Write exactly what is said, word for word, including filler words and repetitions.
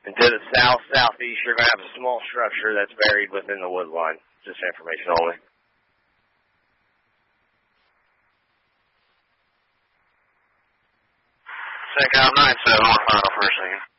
And to the south, southeast, you're going to have a small structure that's buried within the wood line. Just information only. Second, nine seven, one final for a second.